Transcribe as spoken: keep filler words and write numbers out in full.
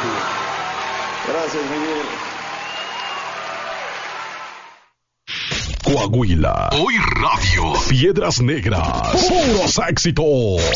Gracias, Miguel. Coahuila. Hoy Radio. Piedras Negras. Puros éxitos.